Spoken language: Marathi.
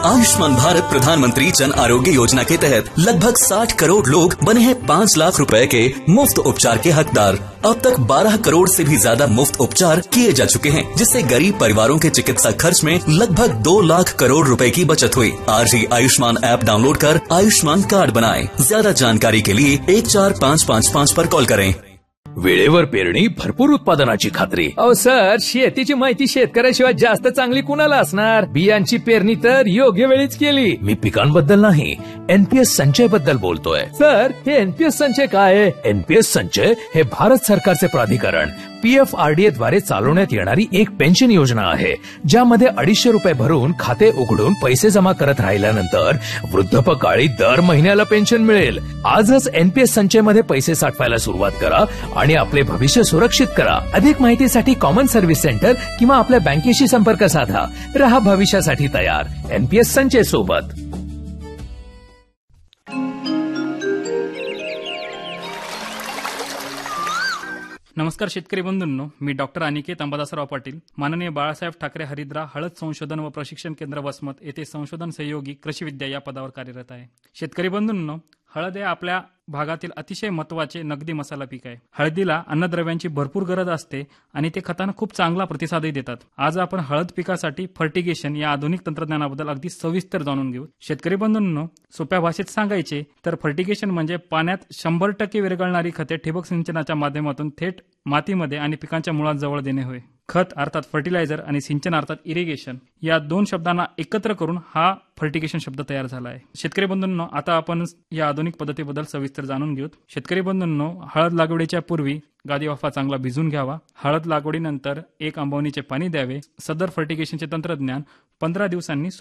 आयुष्मान भारत प्रधानमंत्री जन आरोग्य योजना के तहत लगभग 60 करोड़ लोग बने हैं 5 लाख रुपए के मुफ्त उपचार के हकदार। अब तक 12 करोड़ से भी ज्यादा मुफ्त उपचार किए जा चुके हैं, जिससे गरीब परिवारों के चिकित्सा खर्च में लगभग 2 लाख करोड़ रुपए की बचत हुई। आज ही आयुष्मान ऐप डाउनलोड कर आयुष्मान कार्ड बनाएं। ज्यादा जानकारी के लिए 14555 पर कॉल करें। वेळेवर पेरणी, भरपूर उत्पादनाची खात्री। अहो सर, शेतीची माहिती शेतकऱ्याशिवाय जास्त चांगली कुणाला असणार? बियांची पेरणी तर योग्य वेळीच केली। मी पिकांबद्दल नाही, एनपीएस संचय बद्दल बोलतोय। सर, हे एनपीएस संचय काय आहे? एनपीएस संचय हे भारत सरकारचे प्राधिकरण PFRDA द्वारे चालवण्यात येणारी एक पेन्शन योजना आहे, ज्यामध्ये 250 रुपये भरून खाते उघडून पैसे जमा करत राहिल्यानंतर वृद्धपकाळी दर महिन्याला पेन्शन मिळेल। आजच एनपीएस संचय मध्ये पैसे साठवायला सुरुवात करा आणि आपले भविष्य सुरक्षित करा। अधिक माहितीसाठी कॉमन सर्व्हिस सेंटर किंवा आपल्या बँकेशी संपर्क साधा। रहा भविष्यासाठी तयार, एनपीएस संचय सोबत। नमस्कार शेतकरी बंधूंनो, मी डॉक्टर अनिकेत अंबादासराव पाटील, माननीय बाळासाहेब ठाकरे हरिद्रा हळद संशोधन व प्रशिक्षण केंद्र वसमत येथे संशोधन सहयोगी कृषी विद्या या पदावर कार्यरत आहे। शेतकरी बंधूंनो, हळद हे आपल्या भागातील अतिशय महत्त्वाचे नगदी मसाला पीक आहे। हळदीला अन्नद्रव्यांची भरपूर गरज असते आणि ते खताना खूप चांगला प्रतिसादही देतात। आज आपण हळद पिकासाठी फर्टिगेशन या आधुनिक तंत्रज्ञानाबद्दल अगदी सविस्तर जाणून घेऊ। शेतकरी बंधूंनो, सोप्या भाषेत सांगायचे तर फर्टिगेशन म्हणजे पाण्यात 100% विरघळणारी खते ठिबक सिंचनाच्या माध्यमातून थेट मातीमध्ये आणि पिकांच्या मुळात जवळ देणे होय। खत अर्थात फर्टिलायझर आणि सिंचन अर्थात इरिगेशन या दोन शब्दांना एकत्र करून हा फर्टिगेशन शब्द तयार झाला आहे। शेतकरी बंधूंनो, आता आपण या आधुनिक पद्धतीबद्दल सविस्तर जाणून घेऊ। शेतकरी बंधूंनो, हळद लागवडीच्या पूर्वी गादी वाफा चांगला भिजून घ्यावा। हळद लागवडीनंतर 1 आंबवणीचे पाणी द्यावे। सदर फर्टिगेशनचे तंत्रज्ञान 15 दिवसांनी